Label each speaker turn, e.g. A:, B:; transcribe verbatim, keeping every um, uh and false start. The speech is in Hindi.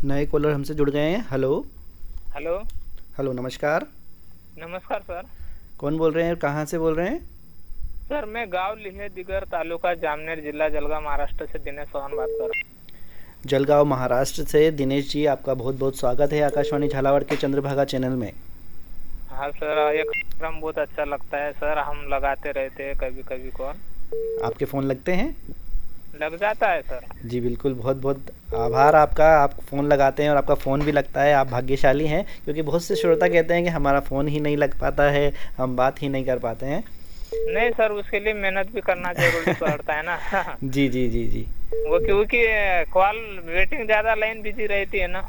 A: नए कॉलर हमसे जुड़ गए हैं। हेलो।
B: हेलो।
A: हेलो, नमस्कार।
B: नमस्कार सर।
A: कौन बोल रहे हैं और कहाँ से बोल रहे हैं?
B: सर मैं गांव लिहे दिगर तालुका जामनेर जिला जलगांव महाराष्ट्र से दिनेश चौहान बात कर रहा हूँ।
A: जलगांव महाराष्ट्र से दिनेश जी, आपका बहुत बहुत स्वागत है आकाशवाणी झालावाड़ के चंद्रभागा चैनल में।
B: हाँ सर, ये कार्यक्रम बहुत अच्छा लगता है सर, हम लगाते रहते हैं कभी कभी कॉल।
A: आपके फ़ोन लगते हैं?
B: लग जाता है सर।
A: जी बिल्कुल, बहुत बहुत आभार आपका। आप फ़ोन लगाते हैं और आपका फ़ोन भी लगता है, आप भाग्यशाली हैं, क्योंकि बहुत से श्रोता कहते हैं कि हमारा फ़ोन ही नहीं लग पाता है, हम बात ही नहीं कर पाते हैं।
B: नहीं सर, उसके लिए मेहनत भी करना जरूरी पड़ता है ना।
A: जी जी जी जी।
B: वो क्योंकि कॉल वेटिंग ज्यादा, लाइन बिजी रहती है ना।